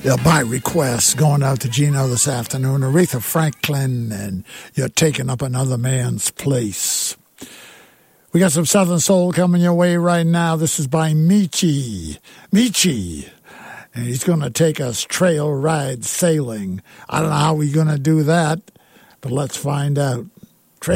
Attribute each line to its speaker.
Speaker 1: by request, going out to Gino this afternoon. Aretha Franklin, and You're Taking Up Another Man's Place. We got some Southern Soul coming your way right now. This is by Michi. And he's going to take us trail ride sailing. I don't know how we're going to do that, but let's find out.